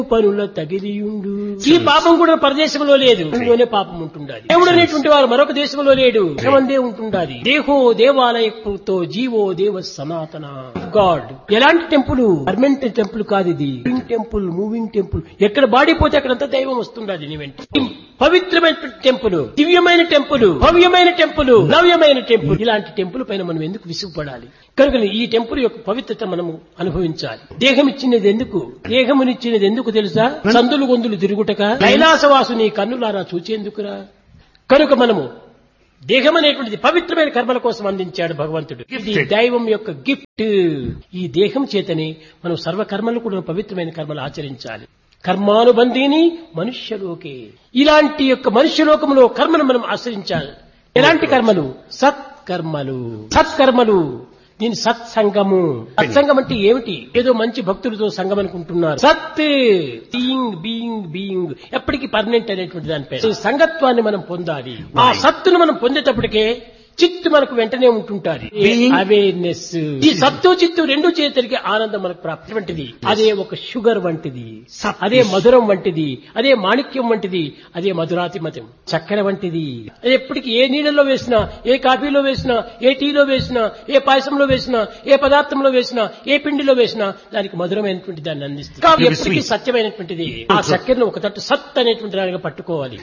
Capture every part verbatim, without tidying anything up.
పనుల తగిలియుండు. ఈ పాపం కూడా పరదేశంలో లేదు, ఇందులోనే పాపం ఉంటుండాలి. దేవుడు అనేటువంటి వారు మరొక దేశంలో లేడు, దేశమందే ఉంటుండాలి. దేహో దేవాలయతో జీవో దేవ సనాతన గాడ్. ఎలాంటి టెంపుల్? పర్మనెంట్ టెంపుల్ కాదు ఇది, మూవింగ్ టెంపుల్. మూవింగ్ టెంపుల్ ఎక్కడ బాడీ పోతే అక్కడంతా దైవం వస్తుండాలి నీ వెంట. పవిత్రమైన టెంపుల్, దివ్యమైన టెంపుల్, భవ్యమైన టెంపుల్, నవ్యమైన టెంపుల్. ఇలాంటి టెంపుల్ పైన మనం ఎందుకు విసుగుపడాలి? కనుక ఈ టెంపుల్ యొక్క పవిత్రత మనము అనుభవించాలి. దేహం ఇచ్చినది ఎందుకు? దేహమునిచ్చినది ఎందుకు తెలుసా? సందులు గొంతులు తిరుగుటక, కైలాసవాసుని కన్నులారా చూచేందుకురా. కనుక మనము దేహం అనేటువంటిది పవిత్రమైన కర్మల కోసం అందించాడు భగవంతుడు. ఇది దైవం యొక్క గిఫ్ట్. ఈ దేహం చేతని మనం సర్వకర్మలు కూడా పవిత్రమైన కర్మలు ఆచరించాలి. కర్మానుబంధీని మనుష్యలోకే. ఇలాంటి యొక్క మనుష్యలోకంలో కర్మను మనం ఆచరించాలి. ఎలాంటి కర్మలు? సత్కర్మలు. సత్కర్మలు దీని సత్సంగము. సత్సంగం అంటే ఏమిటి? ఏదో మంచి భక్తులతో సంగం అనుకుంటున్నారు. సత్ బీయింగ్ బీయింగ్ బీయింగ్ ఎప్పటికీ పర్మనెంట్ అనేటువంటి దానిపై సంగత్వాన్ని మనం పొందాలి. ఆ సత్తును మనం పొందేటప్పటికే చిత్తు మనకు వెంటనే ఉంటుంటారు. అవేర్నెస్. ఈ సత్తు చిత్తు రెండు చేతులకి ఆనందం మనకు ప్రాప్తి వంటిది. అదే ఒక షుగర్ వంటిది, అదే మధురం వంటిది, అదే మాణిక్యం వంటిది, అదే మధురాతిమతం, చక్కెర వంటిది. అది ఎప్పటికీ ఏ నీళ్ళలో వేసినా, ఏ కాఫీలో వేసినా, ఏ టీలో వేసినా, ఏ పాయసంలో వేసినా, ఏ పదార్థంలో వేసినా, ఏ పిండిలో వేసినా దానికి మధురమైనటువంటి దాన్ని అందిస్తుంది. ఎప్పటికీ సత్యమైనటువంటిది. ఆ చక్కెరను ఒక తట్టు సత్ అనేటువంటి దానిగా పట్టుకోవాలి.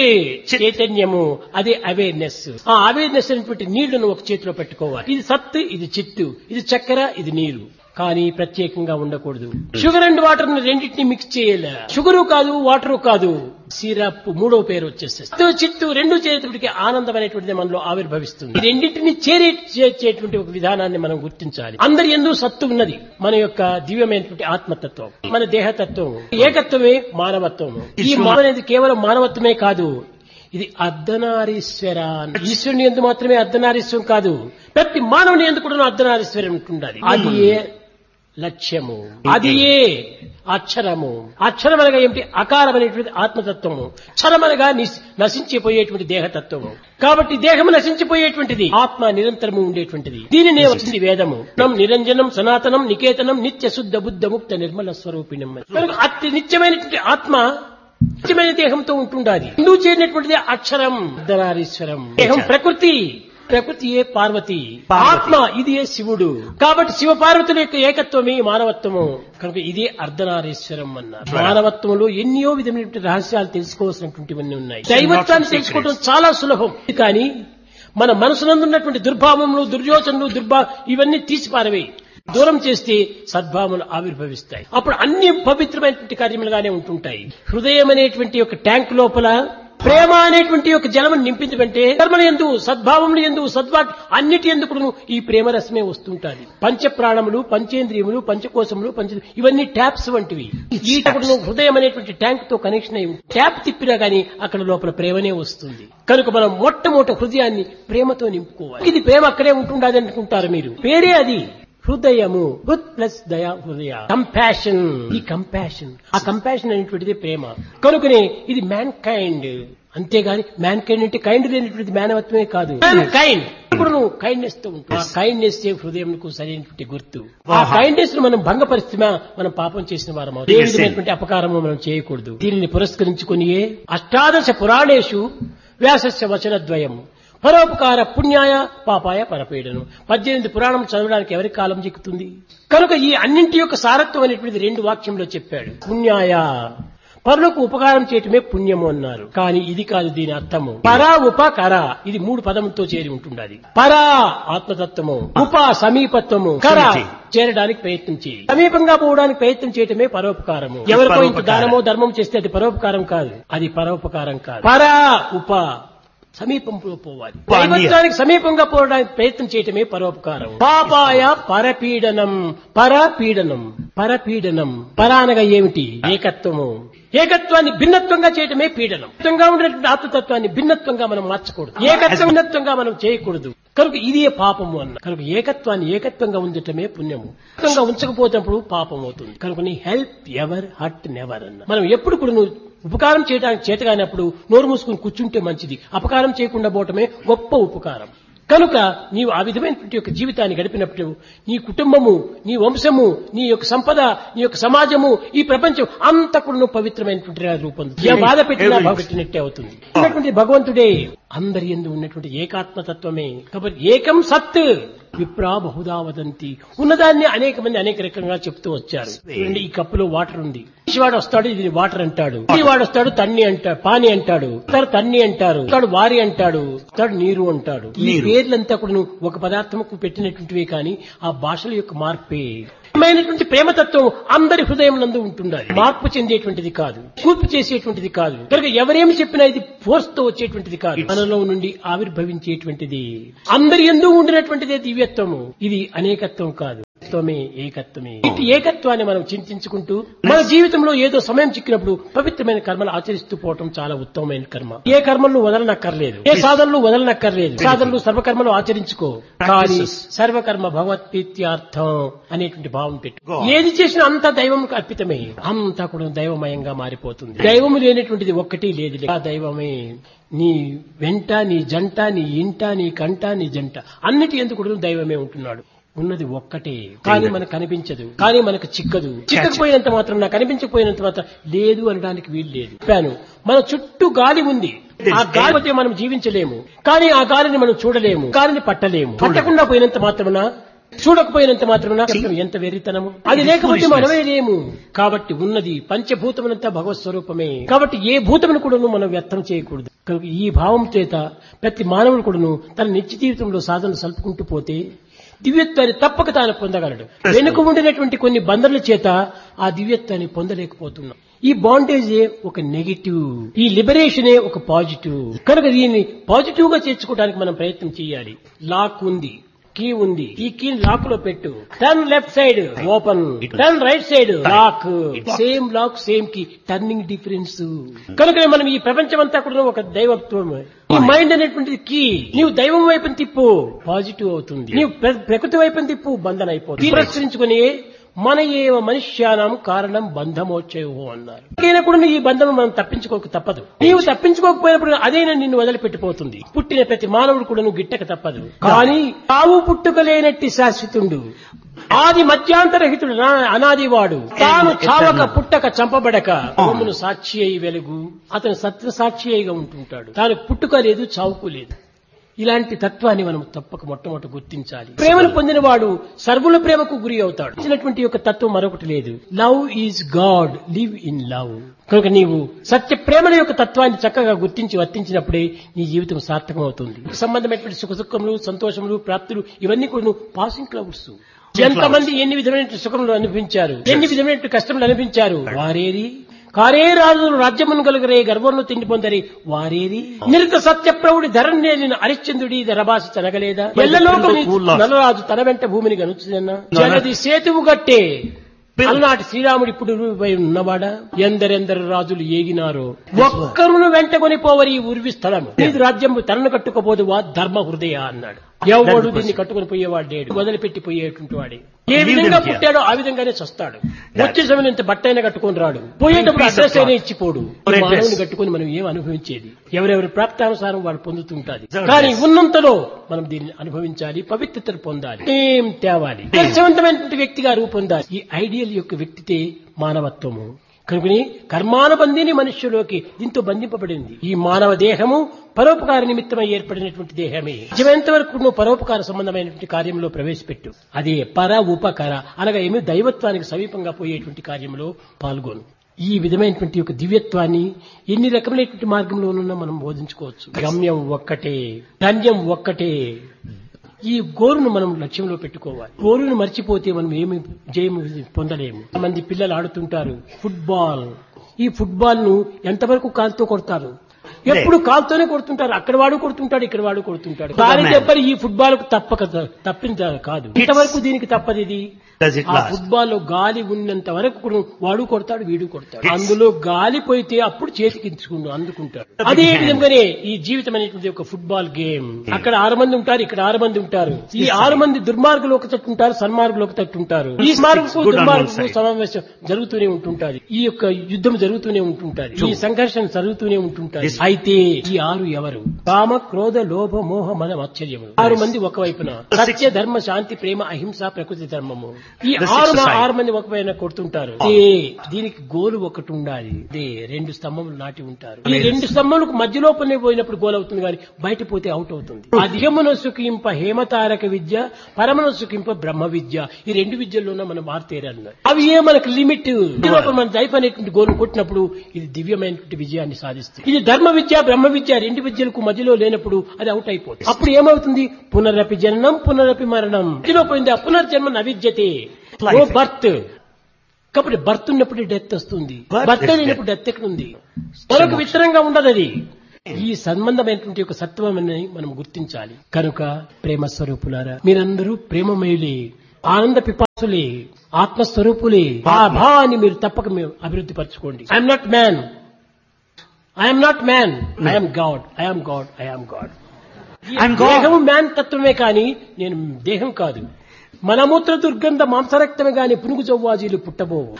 చైతన్యము అదే అవేర్నెస్. ఆ అవేర్నెస్ నీళ్లను ఒక చేతిలో పెట్టుకోవాలి. ఇది సత్, ఇది చిత్తు, ఇది చక్కెర, ఇది నీరు. కానీ ప్రత్యేకంగా ఉండకూడదు. షుగర్ అండ్ వాటర్ రెండింటినీ మిక్స్ చేయలే. షుగరు కాదు, వాటరు కాదు, సిరప్. మూడో పేరు వచ్చేస్తే సత్తు చిత్తు రెండు చేతుడికి ఆనందం అనేటువంటిది మనలో ఆవిర్భవిస్తుంది. ఈ రెండింటినీ చేరేటువంటి ఒక విధానాన్ని మనం గుర్తించాలి. అందరి యందు సత్తు ఉన్నది. మన యొక్క దివ్యమైనటువంటి ఆత్మతత్వం, మన దేహతత్వం, ఏకత్వమే మానవత్వం. ఈ మానవ అనేది కేవలం మానవత్వమే కాదు, ఇది అర్ధనారీశ్వర. ఈశ్వరుని ఎందు మాత్రమే అర్ధనారీశ్వరం కాదు, ప్రతి మానవుని ఎందు కూడా అర్ధనారీశ్వరం ఉంటుండాలి. అది ఏ లక్ష్యము, అది ఏ అక్షరము. అక్షరం అనగా ఏమిటి? అకారం అనేటువంటి ఆత్మతత్వము. క్షరం అనగా నశించిపోయేటువంటి దేహతత్వము. కాబట్టి దేహము నశించిపోయేటువంటిది, ఆత్మ నిరంతరము ఉండేటువంటిది. దీనినే వచ్చింది వేదము. నిరంజనం సనాతనం నికేతనం నిత్య శుద్ధ బుద్ధ ముక్త నిర్మల స్వరూపిణం. కనుక అతి నిత్యమైనటువంటి ఆత్మ నిత్యమైన దేహంతో ఉంటుండాలి. హిందూ చేరినటువంటిది అక్షరం, అర్ధనారీశ్వరం. దేహం ప్రకృతి, ప్రకృతి ఏ పార్వతి, ఆత్మ ఇది ఏ శివుడు. కాబట్టి శివ పార్వతుల యొక్క ఏకత్వమే మానవత్వము. కనుక ఇదే అర్ధనారీశ్వరం అన్నారు. మానవత్వంలో ఎన్నో విధమైనటువంటి రహస్యాలు తెలుసుకోవాల్సినటువంటివన్నీ ఉన్నాయి. దైవత్వాన్ని తెలుసుకోవడం చాలా సులభం. కానీ మన మనసునందున్నటువంటి దుర్భావములు, దుర్యోచనలు, దుర్భా ఇవన్నీ తీసిపారవేయి, దూరం చేస్తే సద్భావములు ఆవిర్భవిస్తాయి. అప్పుడు అన్ని పవిత్రమైనటువంటి కార్యములుగానే ఉంటుంటాయి. హృదయం అనేటువంటి ఒక ట్యాంక్ లోపల ప్రేమ అనేటువంటి ఒక జలము నింపించమంటే కర్మల యందు, సద్భావములు యందు, సద్భా అన్నిటి యందు కూడా ఈ ప్రేమరసమే వస్తుంటాది. పంచ ప్రాణములు, పంచేంద్రియములు, పంచకోశములు, పంచ ఇవన్నీ ట్యాప్స్ వంటివి. ఈ హృదయం అనేటువంటి ట్యాంక్ తో కనెక్షన్ అయి ట్యాప్ తిప్పినా గానీ అక్కడ లోపల ప్రేమనే వస్తుంది. కనుక మనం మొట్టమొదటి హృదయాన్ని ప్రేమతో నింపుకోవాలి. ఇది ప్రేమ అక్కడే ఉంటుండదు అనుకుంటారు మీరు. పేరే అది హృదయము. హృద్ ప్లస్ దయా, హృదయ కంపాషన్. ఈ కంపాషన్, ఆ కంపాషన్ అనేటువంటిది ప్రేమ. కనుకనే ఇది మ్యాన్ కైండ్. అంతేగాని మ్యాన్ కైండ్ అంటే కైండ్ లేనటువంటిది మానవత్వమే కాదు. మ్యాన్ కైండ్ ఇప్పుడు నువ్వు కైండ్నెస్ తో ఉంటావు. ఆ కైండ్నెస్ హృదయంకు సరైనటువంటి గుర్తు. ఆ కైండ్నెస్ ను మనం భంగపరిస్తే మనం పాపం చేసిన వారం అవుతాం. ఏ విధమైనటువంటి అపకారము మనం చేయకూడదు. దీనిని పురస్కరించుకుని అష్టాదశ పురాణేషు వ్యాసస్య వచనద్వయం పరోపకార పుణ్యాయ పాపాయ పరపీడనం. పద్దెనిమిది పురాణం చదవడానికి ఎవరికి కాలం చిక్కుతుంది? కనుక ఈ అన్నింటి యొక్క సారత్వం అనేటువంటిది రెండు వాక్యంలో చెప్పాడు. పుణ్యాయ, పరులకు ఉపకారం చేయటమే పుణ్యము అన్నారు. కానీ ఇది కాదు దీని అర్థము. పరా ఉపకర, ఇది మూడు పదములతో చేరి ఉంటుండాలి. పరా ఆత్మతత్వము, ఉప సమీపత్వము, కర చేరడానికి ప్రయత్నం చేయి. సమీపంగా పోవడానికి ప్రయత్నం చేయటమే పరోపకారము. ఎవరికో ఇంత దానమో ధర్మం చేస్తే అది పరోపకారం కాదు, అది పరోపకారం కాదు. పరా ఉప సమీపంలో పోవాలి. దైవత్వానికి సమీపంగా పోవడానికి ప్రయత్నం చేయటమే పరోపకారం. పాపాయ పరపీడనం. పరపీడనం, పరపీడనం. పరానగా ఏమిటి? ఏకత్వము. ఏకత్వాన్ని భిన్నత్వంగా చేయటమే పీడనం. ఏకత్వంగా ఉండేటువంటి ఆత్మతత్వాన్ని భిన్నత్వంగా మనం మార్చకూడదు. ఏకత్వం భిన్నత్వంగా మనం చేయకూడదు. కనుక ఇదే పాపము అన్న. కనుక ఏకత్వాన్ని ఏకత్వంగా ఉండటమే పుణ్యము. ఏకత్వంగా ఉంచకపోతున్నప్పుడు పాపం అవుతుంది. కనుక నీ హెల్ప్ ఎవర్ హర్ట్ నెవర్ అన్న. మనం ఎప్పుడు కూడా నువ్వు ఉపకారం చేయడానికి చేతగానప్పుడు నోరు మూసుకుని కూర్చుంటే మంచిది. అపకారం చేయకుండా పోవటమే గొప్ప ఉపకారం. కనుక నీవు ఆ విధమైనటువంటి యొక్క జీవితాన్ని గడిపినప్పుడు నీ కుటుంబము, నీ వంశము, నీ యొక్క సంపద, నీ యొక్క సమాజము, ఈ ప్రపంచం అంతా కూడా పవిత్రమైనటువంటి రూపొందుతుంది. ఏ బాధ పెట్టినా పెట్టినట్టే అవుతుంది. ఉన్నటువంటి భగవంతుడే అందరి యందు ఉన్నటువంటి ఏకాత్మతత్వమే. కాబట్టి ఏకం సత్ విప్రా బహుదా వదంతి. ఉన్నదాన్ని అనేక మంది అనేక రకంగా చెప్తూ వచ్చారు. ఈ కప్పులో వాటర్ ఉంది, వాడు వస్తాడు ఇది వాటర్ అంటాడు, ఈ వాడు వస్తాడు తన్ని అంటాడు, పాని అంటాడు, తన్ని అంటారు, తాడు వారి అంటాడు, తాడు నీరు అంటాడు. ఈ పేర్లంతా కూడా ఒక పదార్థముకు పెట్టినటువంటివే కానీ ఆ భాషల యొక్క మార్పే. మైనటువంటి ప్రేమతత్వం అందరి హృదయం నందు ఉంటుండాలి. మార్పు చెందేటువంటిది కాదు, కూర్పు చేసేటువంటిది కాదు. కనుక ఎవరేమి చెప్పినా ఇది ఫోర్స్ తో వచ్చేటువంటిది కాదు, మనలో నుండి ఆవిర్భవించేటువంటిది. అందరి యందు ఉండినటువంటిదే దివ్యత్వము. ఇది అనేకత్వం కాదు, త్వమే ఏకత్వమే. ఇటు ఏకత్వాన్ని మనం చింతించుకుంటూ మన జీవితంలో ఏదో సమయం చిక్కినప్పుడు పవిత్రమైన కర్మలు ఆచరిస్తూ పోవటం చాలా ఉత్తమమైన కర్మ. ఏ కర్మలను వదలనక్కర్లేదు, ఏ సాధనలు వదలనక్కర్లేదు. సాధనలు సర్వకర్మలు ఆచరించుకో, కానీ సర్వకర్మ భగవత్ప్రీత్యార్థం అనేటువంటి భావం పెట్టు. ఏది చేసినా అంతా దైవం అర్పితమే, అంతా కూడా దైవమయంగా మారిపోతుంది. దైవము లేనటువంటిది ఒక్కటి లేదు. ఆ దైవమే నీ వెంట, నీ జంట, నీ ఇంట, నీ కంట, నీ జంట అన్నిటి ఎందుకు కూడా దైవమే ఉంటున్నాడు. ఉన్నది ఒక్కటే, కానీ మనకు కనిపించదు, కానీ మనకు చిక్కదు. చిక్కకపోయినంత మాత్రం, నాకు కనిపించకపోయినంత మాత్రం లేదు అనడానికి వీలు లేదు. చెప్పాను, మన చుట్టూ గాలి ఉంది, ఆ గాలి పోతే మనం జీవించలేము, కానీ ఆ గాలిని మనం చూడలేము, గాలిని పట్టలేము. పట్టకుండా పోయినంత మాత్రమున, చూడకపోయినంత మాత్రమున ఎంత వెర్రితనము. అది లేకపోతే మనమే లేము. కాబట్టి ఉన్నది పంచభూతములంతా భగవత్ స్వరూపమే. కాబట్టి ఏ భూతమును కూడా మనం వ్యర్థం చేయకూడదు. కనుక ఈ భావం చేత ప్రతి మానవుడు కూడాను తన నిత్య జీవితంలో సాధన సల్పుకుంటూ పోతే దివ్యత్వాన్ని తప్పక తాను పొందగలడు. వెనుక ఉండినటువంటి కొన్ని బంధనల చేత ఆ దివ్యత్వాన్ని పొందలేకపోతున్నాం. ఈ బాండేజే ఒక నెగిటివ్, ఈ లిబరేషనే ఒక పాజిటివ్. కనుక దీన్ని పాజిటివ్ గా చేర్చుకోవడానికి మనం ప్రయత్నం చేయాలి. లాక్ ఉంది, కీ ఉంది, ఈ కీ లాక్ లో పెట్టు. Turn left side open, turn right side lock. Same lock same key, turning difference. కనుక మనం ఈ ప్రపంచం అంతా కూడా ఒక దైవత్వం. ఈ మైండ్ అనేటువంటిది కీ. నీవు దైవం వైపుని తిప్పు, పాజిటివ్ అవుతుంది. నీవు ప్రకృతి వైపుని తిప్పు, బంధన అయిపోతుంది. తిరస్కరించుకుని మన ఏవ మనుష్యానం కారణం బంధమోక్షయో అన్నారు. అయినప్పుడు ఈ బంధం మనం తప్పించుకోక తప్పదు. నీవు తప్పించుకోకపోయినప్పుడు అదైనా నిన్ను వదిలిపెట్టిపోతుంది. పుట్టిన ప్రతి మానవుడు కూడా నువ్వు గిట్టక తప్పదు. కానీ తావు పుట్టుకలేనట్టి శాశ్వతుండు, ఆది మధ్యాంతరహితుడు, అనాదివాడు, తాను చావక పుట్టక చంపబడక భూమును సాక్షి అయి వెలుగు. అతను సత్య సాక్షి అయిగా ఉంటుంటాడు. తాను పుట్టుక లేదు, చావుకు లేదు. ఇలాంటి తత్వాన్ని మనం తప్పక మొట్టమొదటి గుర్తించాలి. ప్రేమను పొందినవాడు సర్వుల ప్రేమకు గురి అవుతాడు. ఇచ్చినటువంటి యొక్క తత్వం మరొకటి లేదు. Love is God, live in love. కనుక నీవు సత్య ప్రేమల యొక్క తత్వాన్ని చక్కగా గుర్తించి వర్తించినప్పుడే నీ జీవితం సార్థకం అవుతుంది. సంబంధమైనటువంటి సుఖ సుఖములు, సంతోషములు, ప్రాప్తులు ఇవన్నీ కూడా నువ్వు పాసింగ్ క్లౌడ్స్. ఎంతమంది ఎన్ని విధమైన సుఖములు అనిపించారు, ఎన్ని విధమైన కష్టములు అనిపించారు, వారేది కారే రాజులు రాజ్యమును కలుగరే గర్వంలో తిండి పొందరి వారేది. నిరుత సత్యప్రవుడి ధరణ్యేలిన హరిశ్చంద్రుడి ధరభాష తనగలేదా. ఎల్లలోకం నలరాజు తన వెంట భూమిని గనుచుదన్నా. జలది సేతువు గట్టే అలనాటి శ్రీరాముడు ఇప్పుడు ఉన్నవాడా. ఎందరెందరు రాజులు ఏగినారో ఒక్కరును వెంట కొనిపోవరి ఉర్వి స్థలము. ఇది రాజ్యం తనను కట్టుకోపోదు వా ధర్మ హృదయ అన్నాడు. ఎవడు దీన్ని కట్టుకుని పోయేవాడు లేడు, వదిలిపెట్టి పోయేటువంటి వాడే. ఏ విధంగా పుట్టాడో ఆ విధంగానే చస్తాడు. వచ్చే సమయం ఇంత బట్టైనా కట్టుకొని రాడు, పోయేటప్పుడు అడ్రస్ అయినా ఇచ్చిపోడు. మానవుని కట్టుకుని మనం ఏం అనుభవించేది? ఎవరెవరి ప్రాప్తానుసారం వాడు పొందుతుంటాది. కానీ ఉన్నంతలో మనం దీన్ని అనుభవించాలి, పవిత్రతను పొందాలి, ఏం తేవాలి, దర్శవంతమైనటువంటి వ్యక్తిగా రూపొందాలి. ఈ ఐడియల్ యొక్క వ్యక్తితే మానవత్వము. కనుకని కర్మానుబంధిని మనుష్యులోకి దీంతో బంధింపబడింది. ఈ మానవ దేహము పరోపకార నిమిత్తమై ఏర్పడినటువంటి దేహమే. నిజమైనంత వరకు నువ్వు పరోపకార సంబంధమైనటువంటి కార్యంలో ప్రవేశపెట్టు. అదే పర ఉపకర అనగా ఏమి దైవత్వానికి సమీపంగా పోయేటువంటి కార్యంలో పాల్గొను. ఈ విధమైనటువంటి యొక్క దివ్యత్వాన్ని ఎన్ని రకమైనటువంటి మార్గంలోనన్నా మనం బోధించుకోవచ్చు. గమ్యం ఒక్కటే, ధన్యం ఒక్కటే. ఈ గోరును మనం లక్ష్యంలో పెట్టుకోవాలి. గోరును మర్చిపోతే మనం ఏమి జయము పొందలేము. మంది పిల్లలు ఆడుతుంటారు ఫుట్బాల్. ఈ ఫుట్బాల్ ను ఎంతవరకు కాలుతో కొడతారు? ఎప్పుడు కాలుతోనే కొడుతుంటారు. అక్కడ వాడు కొడుతుంటాడు, ఇక్కడ వాడు కొడుతుంటాడు. కానీ చెప్పని ఈ ఫుట్బాల్ కు తప్పక తప్పింది కాదు. ఇంతవరకు దీనికి తప్పదు. ఇది ఆ ఫుట్బాల్ లో గాలి ఉన్నంత వరకు వాడు కొడతాడు, వీడు కొడతాడు. అందులో గాలి పోయితే అప్పుడు చేతికి అందుకుంటాడు. అదే విధంగానే ఈ జీవితం అనేటువంటి ఒక ఫుట్బాల్ గేమ్. అక్కడ ఆరు మంది ఉంటారు, ఇక్కడ ఆరు మంది ఉంటారు. ఈ ఆరు మంది దుర్మార్గులు ఒక తట్టు ఉంటారు, సన్మార్గులు ఒక తట్టు ఉంటారు. ఈ మార్గకు దుర్మార్గకు సమావేశం జరుగుతూనే ఉంటుంటారు. ఈ యొక్క యుద్ధం జరుగుతూనే ఉంటుంటారు. ఈ సంఘర్షణ జరుగుతూనే ఉంటుంటారు. అయితే ఈ ఆరు ఎవరు? కామ, క్రోధ, లోభ, మోహ, మద, ఆశ్చర్యములు. ఆరు మంది ఒకవైపున సత్య, ధర్మ, శాంతి, ప్రేమ, అహింస, ప్రకృతి ధర్మము. ఈ ఆరు ఆరు మంది ఒకవైన కొడుతుంటారు. దీనికి గోలు ఒకటి ఉండాలి. అదే రెండు స్తంభములు నాటి ఉంటారు. ఈ రెండు స్తంభములకు మధ్యలో పని పోయినప్పుడు గోల్ అవుతుంది, కానీ బయట పోతే అవుట్ అవుతుంది. అధిగమున సుఖింప హేమతారక విద్య, పరమన సుఖింప బ్రహ్మ విద్య. ఈ రెండు విద్యల్లోనే మనం మారుతేరన్నారు. అవి ఏ మనకు లిమిట్. మన లైఫ్ అనేటువంటి గోల్ కొట్టినప్పుడు ఇది దివ్యమైనటువంటి విజయాన్ని సాధిస్తుంది. ఇది ధర్మ విద్య, బ్రహ్మ విద్య రెండు విద్యలకు మధ్యలో లేనప్పుడు అది అవుట్ అయిపోతుంది. అప్పుడు ఏమవుతుంది? పునరపి జననం, పునరపి మరణం. మధ్యలో పోయింది. ఆ పునర్జన్మ నవిద్యతే, ఓ బర్త్. కాబట్టి బర్త్ ఉన్నప్పుడు డెత్ వస్తుంది, బర్త్ లేనప్పుడు డెత్ ఎక్కడ ఉంది? మరొక విత్తనంగా ఉండదు అది. ఈ సంబంధమైనటువంటి ఒక సత్వమని మనం గుర్తించాలి. కనుక ప్రేమ స్వరూపులారా, మీరందరూ ప్రేమమయులే, ఆనంద పిపాసులే, ఆత్మస్వరూపులే. ఆ భావాన్ని మీరు తప్పక మీరు అభివృద్ధి పరచుకోండి. I'm not man, I'm not man, I'm God, I'm God, I'm God. దేహము మ్యాన్ తత్వమే కానీ నేను దేహం కాదు. మనమూత్ర దుర్గంధ మాంసరక్తమే గాని పునుగు చౌవాజీలు పుట్టబోవు.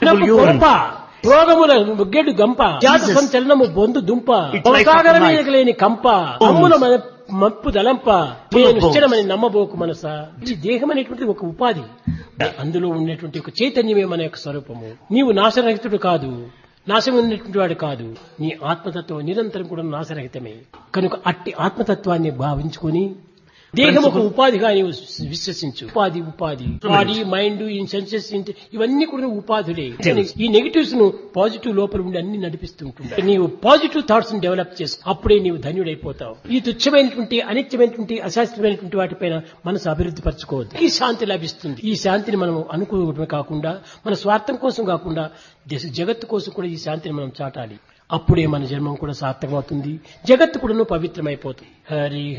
రోగముల గెడు గంప, జాత సంచలనము బొందు దుంప, సాగరలేని కంప, అమ్ముల మప్పు దలంప, నేను నిశ్చలమని నమ్మబోకు మనసా. ఈ దేహం అనేటువంటి ఒక ఉపాధి, అందులో ఉన్నటువంటి ఒక చైతన్యమే మన యొక్క స్వరూపము. నీవు నాశరహితుడు కాదు, నాశనం ఉన్నటువంటి వాడు కాదు. నీ ఆత్మతత్వం నిరంతరం కూడా నాశరహితమే. కనుక అట్టి ఆత్మతత్వాన్ని భావించుకొని దేహం ఒక ఉపాధిగా నీవు విశ్వసించు. ఉపాధి ఉపాధి బాడీ, మైండ్, సెన్సెస్, ఇవన్నీ కూడా ఉపాధులే. ఈ నెగిటివ్స్ ను పాజిటివ్ లోపల ఉండి అన్ని నడిపిస్తుంటుంటాయి. నీవు పాజిటివ్ థాట్స్ ని డెవలప్ చేసుకో, అప్పుడే నీవు ధన్యుడైపోతావు. ఈ తుచ్చమైనటువంటి, అనిత్యమైనటువంటి, అశాస్త్రమైనటువంటి వాటిపైన మనసు అభివృద్ధి పరచుకోవద్దు. ఈ శాంతి లభిస్తుంది. ఈ శాంతిని మనం అనుకోవడమే కాకుండా, మన స్వార్థం కోసం కాకుండా దేశ జగత్తు కోసం కూడా ఈ శాంతిని మనం చాటాలి. అప్పుడే మన జన్మం కూడా సార్థకమవుతుంది, జగత్తు కూడా పవిత్రమైపోతుంది. హరి